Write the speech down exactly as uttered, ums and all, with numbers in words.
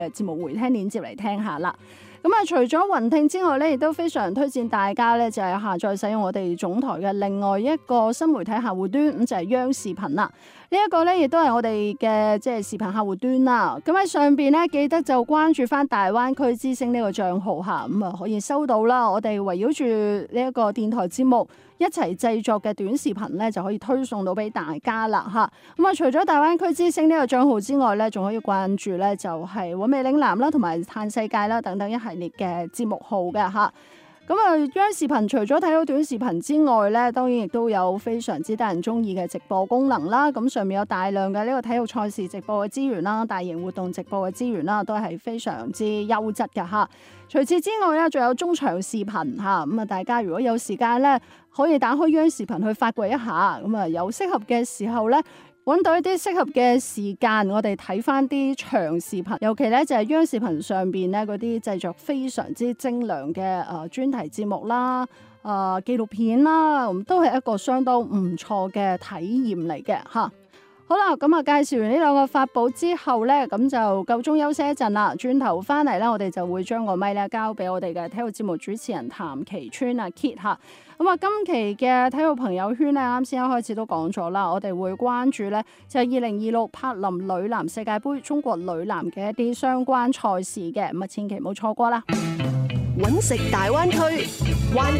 節目回聽鏈接嚟聽下啦。咁啊，除咗雲聽之外咧，亦都非常推薦大家咧，就係下載使用我哋總台嘅另外一個新媒體客戶端，咁就係央視頻啦。呢一個咧，亦都係我哋嘅即係視頻客戶端啦。咁喺上邊咧，記得就關注翻大灣區之聲呢個賬號嚇，咁啊可以收到啦。我哋圍繞住呢一個電台節目一齊製作嘅短視頻咧，就可以推送到俾大家啦嚇。咁啊，除咗大灣區之聲呢個賬號之外咧，仲可以關注咧就係韻味嶺南啦，同埋嘆世界啦等等一系列嘅節目號嘅嚇。咁啊，央視頻除咗睇到短視頻之外咧，當然亦都有非常之得人中意嘅直播功能啦。咁上面有大量嘅呢個體育賽事直播嘅資源啦，大型活動直播嘅資源啦，都係非常之優質嘅嚇。除此之外咧，仲有中長視頻嚇。咁啊，大家如果有時間咧，可以打開央視頻去發掘一下。咁啊，有適合嘅時候咧，揾到一啲適合嘅時間，我哋睇翻啲長視頻，尤其咧就係央視頻上邊咧嗰啲製作非常之精良嘅誒專題節目啦、誒、呃、紀錄片啦，咁都係一個相當唔錯嘅體驗嚟嘅嚇。好啦，咁啊介紹完呢兩個法寶之後咧，咁就夠鐘休息一陣啦。轉頭翻嚟咧，我哋就會將個咪咧交俾我哋嘅體育節目主持人譚其川啊 Kit 嚇。咁啊，今期嘅體育朋友圈咧，啱先一開始都講咗啦，我哋會關注咧就係二零二六柏林女籃世界盃中國女籃嘅一啲相關賽事嘅，咁啊千祈唔好錯過啦。 揾食大灣區，灣